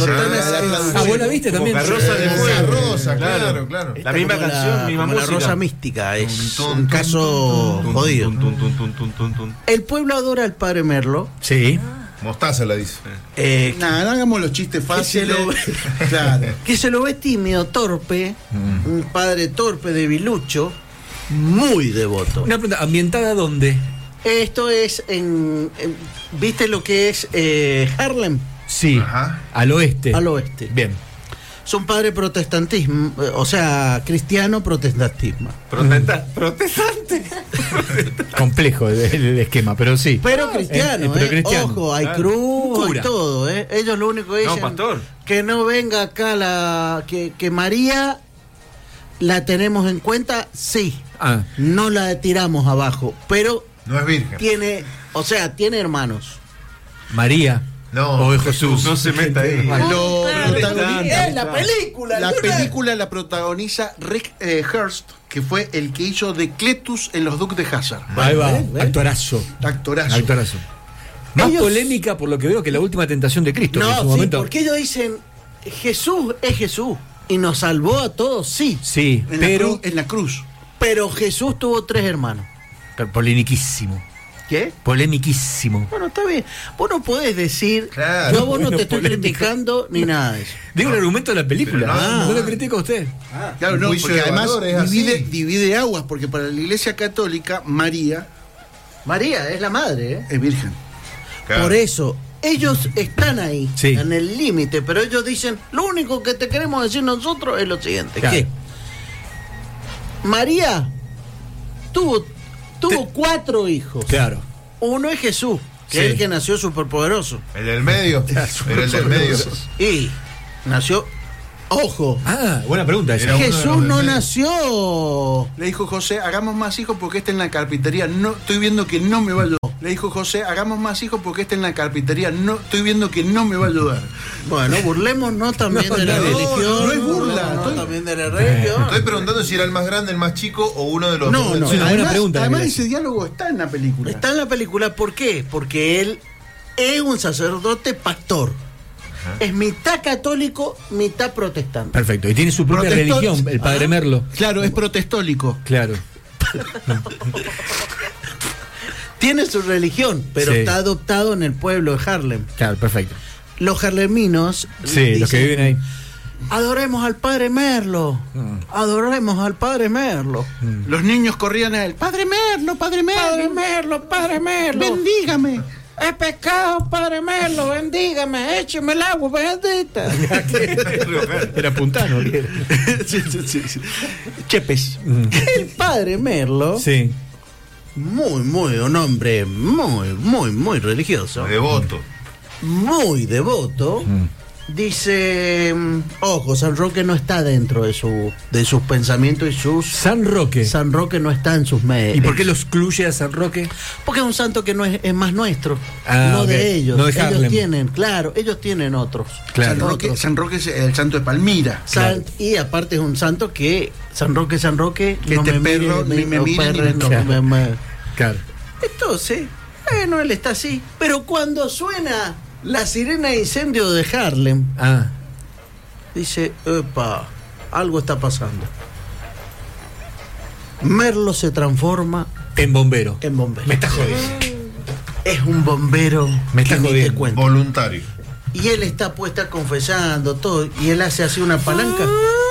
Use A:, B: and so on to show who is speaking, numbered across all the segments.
A: vos la viste también.
B: Rosa de Fuego.
C: Rosa, claro.
B: La misma canción, misma música.
D: La Rosa Mística, es un caso jodido. El pueblo adora al padre Merlo.
A: Sí.
C: Mostaza la dice.
E: No hagamos los chistes fáciles. Claro.
D: Que se lo ve tímido, torpe, un padre torpe, debilucho, muy devoto.
A: Una pregunta, ¿ambientada dónde?
D: Esto es ¿viste lo que es Harlem?
A: Sí,
C: Ajá.
A: al oeste.
D: Al oeste.
A: Bien.
D: Es un padre protestantismo, o sea, cristiano protestantismo.
B: Protestante.
A: Complejo el esquema, pero sí.
D: Pero cristiano,
A: pero cristiano.
D: Ojo, hay
B: Claro.
D: cruz,
A: Cura.
D: hay todo, Ellos lo único que dicen,
B: pastor.
D: que no venga acá que María la tenemos en cuenta, sí. No la tiramos abajo, pero
C: No es virgen.
D: tiene hermanos.
A: María.
C: No,
A: O es Jesús.
B: No se meta ahí.
D: La película.
E: La película la protagoniza Rick Hurst, que fue el que hizo de Cletus en Los Duques de Hazzard.
A: Ahí va.
D: ¿Ves?
A: Actorazo.
E: Actorazo.
A: Más
D: Ellos-
A: polémica por lo que veo que la última tentación de Cristo. que en
D: No,
A: su
D: sí,
A: momento...
D: porque ellos dicen, Jesús es Jesús y nos salvó a todos, sí.
A: Sí, pero
E: En la cruz.
D: Pero Jesús tuvo 3 hermanos.
A: polemiquísimo.
D: ¿Qué?
A: Polemiquísimo.
D: Bueno, está bien. Vos no podés decir,
C: Claro.
D: yo a vos no
A: Bueno,
D: te estoy
A: polémico.
D: criticando ni nada de eso.
A: Digo el argumento de la película.
C: Pero
A: No lo critico a usted.
E: Claro, no,
C: juicio
E: porque
C: de
E: además
C: valor es así.
E: divide aguas, porque para la Iglesia Católica, María
D: María es la madre,
E: es virgen.
C: Claro.
D: Por eso, ellos están ahí,
A: Sí.
D: en el límite, pero ellos dicen, lo único que te queremos decir nosotros es lo siguiente,
A: Claro.
D: que María tuvo 4 hijos.
A: Claro.
D: Uno es Jesús, que
A: Sí.
D: es el que nació superpoderoso.
C: El del medio. Era el del medio.
D: Y nació, ojo,
A: Buena pregunta esa.
C: Era uno de
D: Jesús
C: los del
D: no
C: medio.
D: nació.
E: Le dijo José, hagamos más hijos porque este en la carpintería no estoy viendo que no me va a ayudar. Le dijo José, hagamos más hijos porque este en la carpintería no estoy viendo que no me va a ayudar.
D: Bueno, burlémonos también de la
E: no,
D: religión.
E: no es burla,
D: No,
E: estoy-
D: también de la religión.
C: Estoy preguntando si era el más grande, el más chico o uno de los dos.
E: No,
C: del
E: no.
A: Es una buena
E: Además,
A: pregunta,
E: además
A: Gracias.
E: ese diálogo está en la película.
D: Está en la película, ¿por qué? Porque él es un sacerdote pastor. Es mitad católico, mitad protestante.
A: Perfecto. Y tiene su propia
E: Protestó-
A: religión, el padre Merlo.
E: Claro, es protestólico.
A: Claro.
D: Tiene su religión, pero
A: Sí.
D: está adoptado en el pueblo de Harlem.
A: Claro, perfecto.
D: Los harleminos
A: Sí, los que
D: dicen,
A: viven ahí.
D: adoremos al padre Merlo. Adoremos al padre Merlo.
E: Los niños corrían a él. Padre Merlo, Padre Merlo.
D: Padre Merlo.
E: Bendígame.
D: Es pecado, padre Merlo, bendígame, écheme el agua bendita.
A: Era puntano.
E: Sí. Chepes.
D: El padre Merlo,
A: Sí.
D: un hombre muy religioso,
C: Devoto.
D: muy devoto, dice, ojo, San Roque no está dentro de sus pensamientos y
A: San Roque.
D: San Roque no está en sus medios.
A: ¿Y por qué lo excluye a San Roque?
D: Porque es un santo que no es más nuestro, no
A: ok.
D: de ellos.
A: No de
D: ellos
A: Harlem.
D: tienen otros.
A: Claro.
E: San Roque es el santo de Palmira.
D: Y aparte es un santo que San Roque,
E: Que este perro ni me mire ni me toque.
A: Claro.
D: Entonces, bueno, él está así. Pero cuando suena la sirena de incendio de Harlem, dice, epa, algo está pasando. Merlo se transforma
A: En bombero.
D: en bombero.
A: Me estás jodiendo.
D: Es un bombero
A: Me
D: que
A: estás
D: ni te
A: jodiendo.
D: cuento.
C: Voluntario.
D: Y él está puesta confesando todo. Y él hace así una palanca.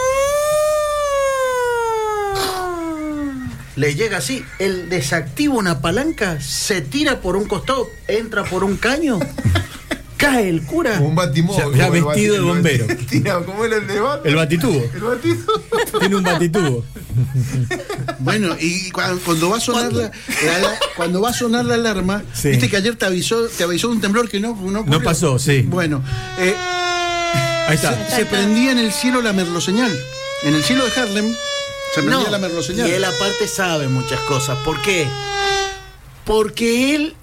D: Le llega así, él desactiva una palanca, se tira por un costado, entra por un caño, cae el cura.
C: Un batimóvil.
A: Ya
C: como el
A: vestido de bombero.
C: ¿Cómo era el de Batman?
A: El batitubo.
C: El batido.
A: Tiene un batitubo.
E: Bueno, y cuando va a sonar cuando va a sonar la alarma,
A: Sí.
E: viste que ayer te avisó de un temblor que no ocurrió.
A: No pasó, sí.
E: Bueno,
A: Ahí está.
E: se prendía en el cielo la merloseñal. En el cielo de Harlem se prendía la merloseñal.
D: y él aparte sabe muchas cosas. ¿Por qué? Porque él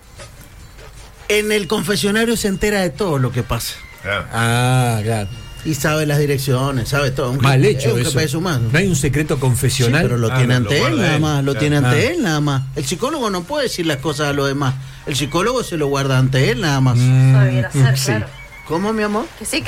D: en el confesionario se entera de todo lo que pasa.
C: Claro.
A: Claro.
D: Y sabe las direcciones, sabe todo.
A: Mal hecho
D: es un
A: eso.
D: GPS humano.
A: No hay un secreto
D: Sí,
A: confesional.
D: pero lo tiene
C: lo
D: ante él
C: guarda
D: nada
C: él,
D: más, lo
C: claro.
D: tiene ante él nada más. El psicólogo no puede decir las cosas a los demás. El psicólogo se lo guarda ante él nada más.
F: Eso debiera ser,
A: sí.
F: claro.
D: ¿Cómo, mi amor?
F: Que sí,